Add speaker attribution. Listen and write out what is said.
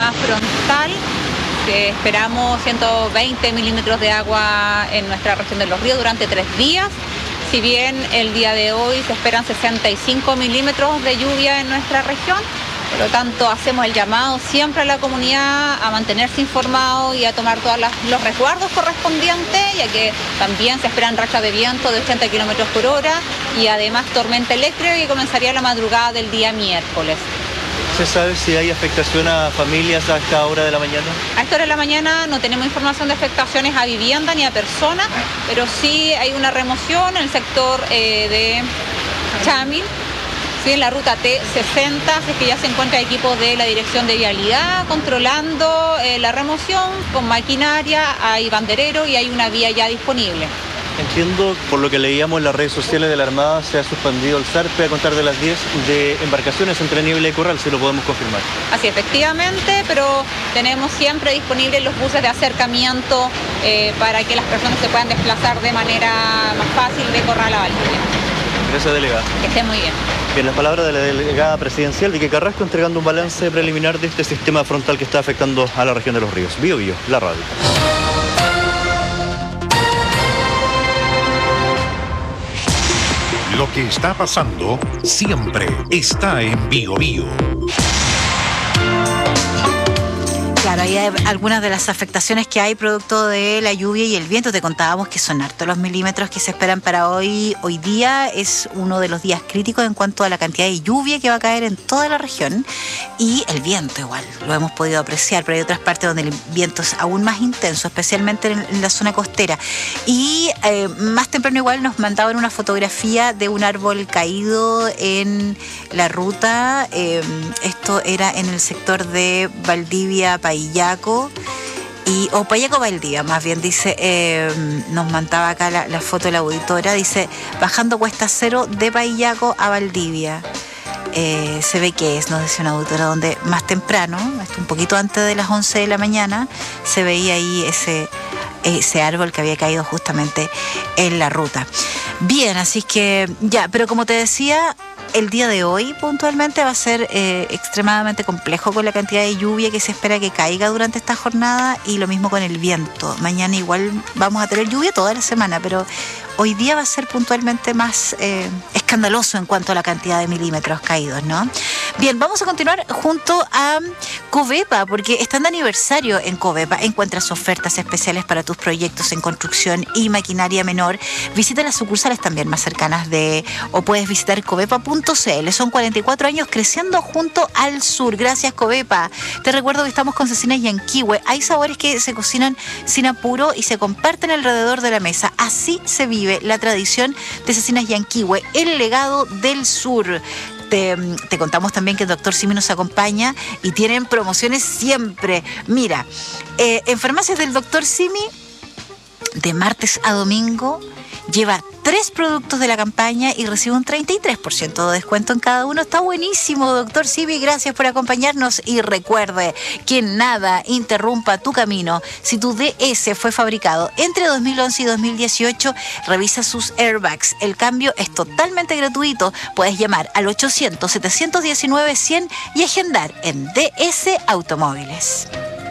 Speaker 1: sistema frontal. Esperamos 120 milímetros de agua en nuestra región de Los Ríos durante 3 días. Si bien el día de hoy se esperan 65 milímetros de lluvia en nuestra región, por lo tanto hacemos el llamado siempre a la comunidad a mantenerse informado y a tomar todos los resguardos correspondientes, ya que también se esperan rachas de viento de 80 kilómetros por hora y además tormenta eléctrica que comenzaría la madrugada del día miércoles.
Speaker 2: ¿Se sabe si hay afectación a familias a esta hora de la mañana?
Speaker 1: A esta hora de la mañana no tenemos información de afectaciones a vivienda ni a personas, pero sí hay una remoción en el sector de Chamil, sí, en la ruta T60, así que ya se encuentra equipos de la Dirección de Vialidad controlando la remoción con maquinaria, hay banderero y hay una vía ya disponible.
Speaker 2: Entiendo, por lo que leíamos en las redes sociales de la Armada, se ha suspendido el zarpe a contar de las 10 de embarcaciones entre Niebla y Corral, si lo podemos confirmar.
Speaker 1: Así, efectivamente, pero tenemos siempre disponibles los buses de acercamiento para que las personas se puedan desplazar de manera más fácil de Corral a Valdivia.
Speaker 2: Gracias, delegada.
Speaker 1: Que esté muy bien.
Speaker 2: Bien, las palabras de la delegada presidencial Vicky Carrasco entregando un balance preliminar de este sistema frontal que está afectando a la región de Los Ríos. Bio Bio, la radio.
Speaker 3: Lo que está pasando siempre está en Bio Bio.
Speaker 4: Claro, hay algunas de las afectaciones que hay producto de la lluvia y el viento. Te contábamos que son hartos los milímetros que se esperan para hoy. Hoy día es uno de los días críticos en cuanto a la cantidad de lluvia que va a caer en toda la región. Y el viento igual, lo hemos podido apreciar, pero hay otras partes donde el viento es aún más intenso, especialmente en la zona costera. Y más temprano igual nos mandaban una fotografía de un árbol caído en la ruta. Esto era en el sector de Valdivia, Payaco, o Payaco Valdivia, más bien, dice, nos mandaba acá la foto de la auditora, dice, bajando Cuesta Cero de Payaco a Valdivia. Se ve que es, nos decía una auditora, donde más temprano, un poquito antes de las 11 de la mañana, se veía ahí ese árbol que había caído justamente en la ruta. Bien, así que ya, pero como te decía, el día de hoy puntualmente va a ser extremadamente complejo con la cantidad de lluvia que se espera que caiga durante esta jornada y lo mismo con el viento. Mañana igual vamos a tener lluvia toda la semana, pero hoy día va a ser puntualmente más escandaloso en cuanto a la cantidad de milímetros caídos, ¿no? Bien, vamos a continuar junto a Covepa, porque están de aniversario en Covepa. Encuentras ofertas especiales para tus proyectos en construcción y maquinaria menor. Visita las sucursales también más cercanas o puedes visitar covepa.cl. Son 44 años creciendo junto al sur. Gracias, Covepa. Te recuerdo que estamos con Cecinas Yanquihue. Hay sabores que se cocinan sin apuro y se comparten alrededor de la mesa. Así se vive la tradición de Cecinas Yanquihue, el legado del sur. Te contamos también que el Dr. Simi nos acompaña y tienen promociones siempre. Mira, en farmacias del Dr. Simi, de martes a domingo, lleva 3 productos de la campaña y recibe un 33% de descuento en cada uno. Está buenísimo, Dr. Simi. Gracias por acompañarnos y recuerde que nada interrumpa tu camino. Si tu DS fue fabricado entre 2011 y 2018, revisa sus airbags. El cambio es totalmente gratuito. Puedes llamar al 800-719-100 y agendar en DS Automóviles.